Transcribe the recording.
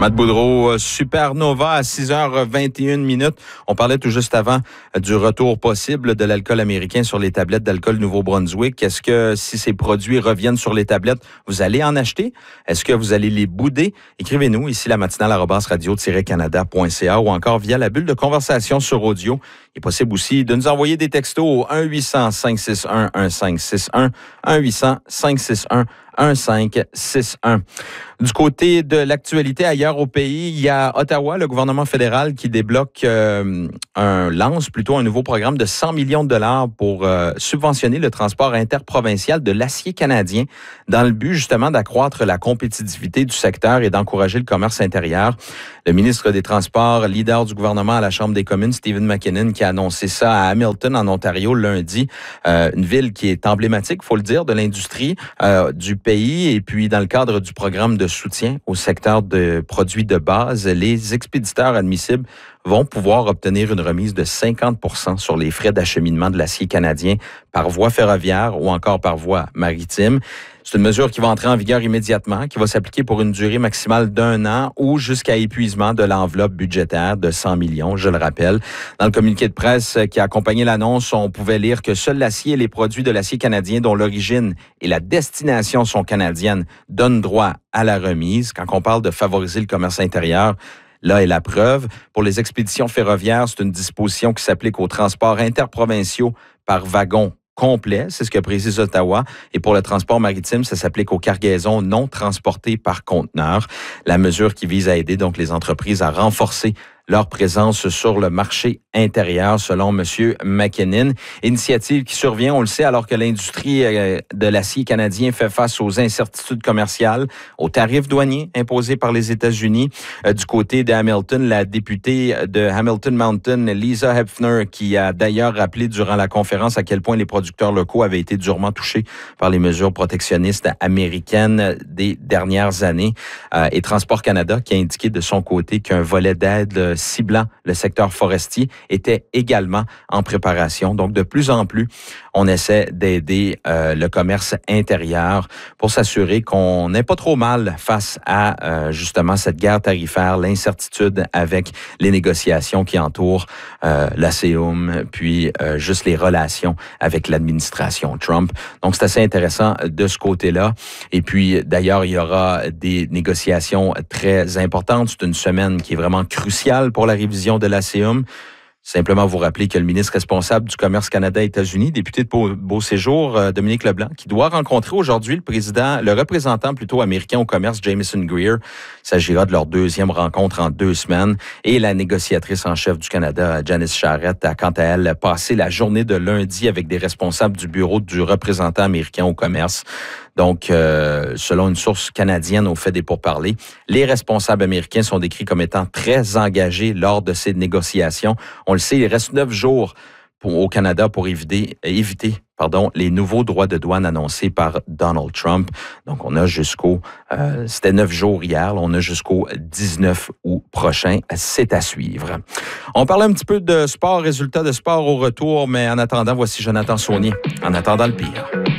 Matt Boudreau, Supernova à 6h21. On parlait tout juste avant du retour possible de l'alcool américain sur les tablettes d'alcool Nouveau-Brunswick. Est-ce que si ces produits reviennent sur les tablettes, vous allez en acheter? Est-ce que vous allez les bouder? Écrivez-nous ici la matinale @radio-canada.ca ou encore via la bulle de conversation sur audio. Il est possible aussi de nous envoyer des textos au 1-800-561-1561, 1-800-561-1561. Du côté de l'actualité ailleurs au pays, il y a Ottawa, le gouvernement fédéral qui débloque lance plutôt un nouveau programme de 100 millions de dollars pour subventionner le transport interprovincial de l'acier canadien dans le but justement d'accroître la compétitivité du secteur et d'encourager le commerce intérieur. Le ministre des Transports, leader du gouvernement à la Chambre des communes, Stephen McKinnon, qui a annoncé ça à Hamilton, en Ontario, lundi. Une ville qui est emblématique, il faut le dire, de l'industrie du pays. Et puis, dans le cadre du programme de soutien au secteur de produits de base, les expéditeurs admissibles vont pouvoir obtenir une remise de 50 % sur les frais d'acheminement de l'acier canadien par voie ferroviaire ou encore par voie maritime. C'est une mesure qui va entrer en vigueur immédiatement, qui va s'appliquer pour une durée maximale d'1 an ou jusqu'à épuisement de l'enveloppe budgétaire de 100 millions, je le rappelle. Dans le communiqué de presse qui a accompagné l'annonce, on pouvait lire que seul l'acier et les produits de l'acier canadien dont l'origine et la destination sont canadiennes donnent droit à la remise. Quand on parle de favoriser le commerce intérieur, là est la preuve. Pour les expéditions ferroviaires, c'est une disposition qui s'applique aux transports interprovinciaux par wagon complet, c'est ce que précise Ottawa. Et pour le transport maritime, ça s'applique aux cargaisons non transportées par conteneur. La mesure qui vise à aider donc les entreprises à renforcer leur présence sur le marché intérieur, selon M. McKinnon. Initiative qui survient, on le sait, alors que l'industrie de l'acier canadien fait face aux incertitudes commerciales, aux tarifs douaniers imposés par les États-Unis. Du côté de Hamilton, la députée de Hamilton Mountain, Lisa Hepfner, qui a d'ailleurs rappelé durant la conférence à quel point les producteurs locaux avaient été durement touchés par les mesures protectionnistes américaines des dernières années. Et Transport Canada, qui a indiqué de son côté qu'un volet d'aide ciblant le secteur forestier était également en préparation. Donc, de plus en plus, on essaie d'aider le commerce intérieur pour s'assurer qu'on n'est pas trop mal face à justement cette guerre tarifaire, l'incertitude avec les négociations qui entourent l'ASEUM, puis juste les relations avec l'administration Trump. Donc, c'est assez intéressant de ce côté-là. Et puis, d'ailleurs, il y aura des négociations très importantes. C'est une semaine qui est vraiment cruciale pour la révision de l'ASEUM. Simplement vous rappeler que le ministre responsable du commerce Canada-États-Unis, député de Beauséjour, Dominique Leblanc, qui doit rencontrer aujourd'hui le représentant plutôt américain au commerce, Jameson Greer. Il s'agira de leur deuxième rencontre en 2 semaines. Et la négociatrice en chef du Canada, Janice Charette, a quant à elle passé la journée de lundi avec des responsables du bureau du représentant américain au commerce. Donc, selon une source canadienne au fait des pourparlers, les responsables américains sont décrits comme étant très engagés lors de ces négociations. On le sait, il reste 9 jours au Canada pour éviter les nouveaux droits de douane annoncés par Donald Trump. Donc, on a c'était 9 jours hier, on a jusqu'au 19 août prochain. C'est à suivre. On parle un petit peu de sport, résultats de sport au retour, mais en attendant, voici Jonathan Saunier. En attendant le pire.